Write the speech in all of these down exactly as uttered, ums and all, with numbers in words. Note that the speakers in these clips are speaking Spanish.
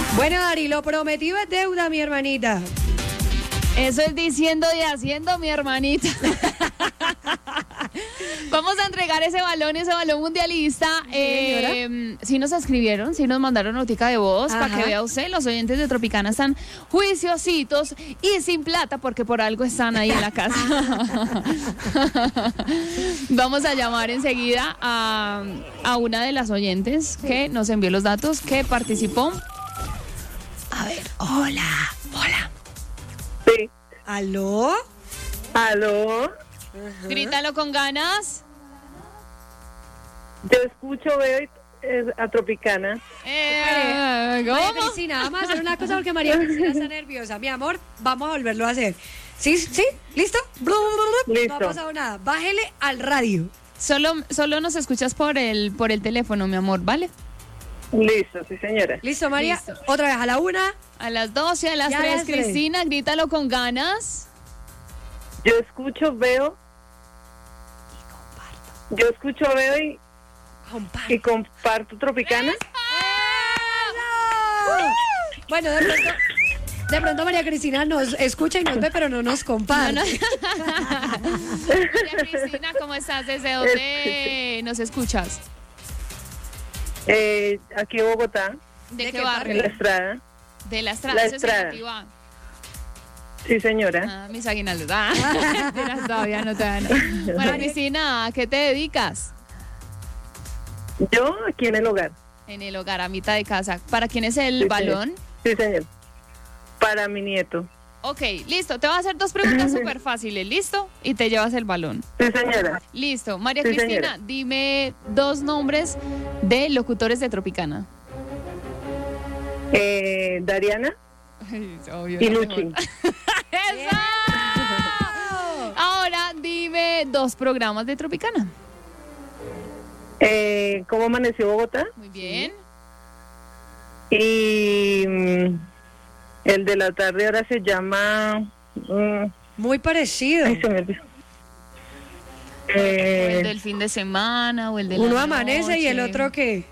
Bueno, Dari, lo prometido es deuda, mi hermanita. Eso es diciendo y haciendo, mi hermanita. Vamos a entregar ese balón, ese balón mundialista. Sí, eh, sí nos escribieron, sí nos mandaron notica de voz para que vea usted. Los oyentes de Tropicana están juiciositos y sin plata porque por algo están ahí en la casa. Vamos a llamar enseguida a, a una de las oyentes que nos envió los datos, que participó. A ver, hola, hola. Sí. ¿Aló? ¿Aló? Ajá. Grítalo con ganas. Yo escucho, veo y- eh, a Tropicana. Eh, María ¿Cómo? Cristina, vamos a hacer una cosa porque María Cristina está nerviosa. Mi amor, vamos a volverlo a hacer. ¿Sí? ¿Sí? ¿Listo? Blu, blu, blu, blu. Listo. No ha pasado nada. Bájele al radio. Solo, solo nos escuchas por el, por el teléfono, mi amor, ¿vale? Listo, sí, señora. ¿Listo, María? Listo. Otra vez a la una. A las doce, a las Ya a tres, las tres. Cristina, grítalo con ganas. Yo escucho, veo. Yo escucho, veo y, Comparte. y comparto Tropicana. Bueno, de pronto, de pronto María Cristina nos escucha y nos ve, pero no nos comparte. No, María Cristina, ¿cómo estás? ¿Desde dónde nos escuchas? Eh, aquí en Bogotá, ¿De, ¿De qué qué barrio? en la Estrada. De la Estrada. La eso es en Estrada. Antigua. Sí, señora. Ah, mis aguinaldos. Ah, mentiras, todavía no te dan. María Cristina, ¿a qué te dedicas? Yo aquí en el hogar. En el hogar, a mitad de casa. ¿Para quién es el Sí, balón? Sí, señor. Para mi nieto. Ok, listo. Te voy a hacer dos preguntas súper fáciles, ¿listo? Y te llevas el balón. Sí, señora. Listo. María Sí, Cristina, señora. dime dos nombres de locutores de Tropicana. Eh, Dariana y Luchi. ¡Eso! Ahora dime dos programas de Tropicana. Eh, ¿Cómo amaneció Bogotá? Muy bien. Y mm, el de la tarde ahora se llama... mm, Muy parecido. ay, se me olvidó. O el Eh, del fin de semana o el de la Uno amanece y el noche. otro ¿qué?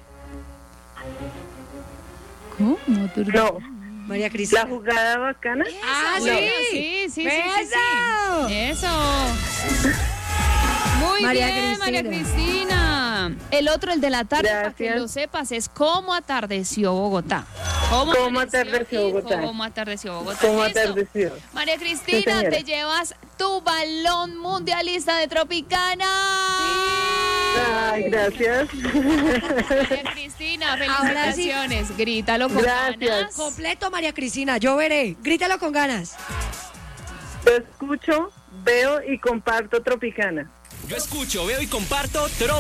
¿Cómo? no, María la Cristina. jugada bacana. Ah, Eso, sí. sí, sí, sí, sí, ¡Eso! sí. Eso. Muy María bien, María Cristina. Cristina. El otro, el de la tarde, para que Gracias. lo sepas, es cómo atardeció Bogotá. ¿Cómo, Cómo amaneció atardeció y Bogotá. Cómo atardeció Bogotá. ¿Cómo ¿Listo? atardeció? María Sí, Cristina, señora. te llevas tu balón mundialista de Tropicana. Ay, gracias. María Cristina, Ahora sí. felicitaciones. Grítalo con Gracias. ganas. Completo, María Cristina. Yo veré. Grítalo con ganas. Yo escucho, veo y comparto Tropicana. Yo escucho, veo y comparto Trop.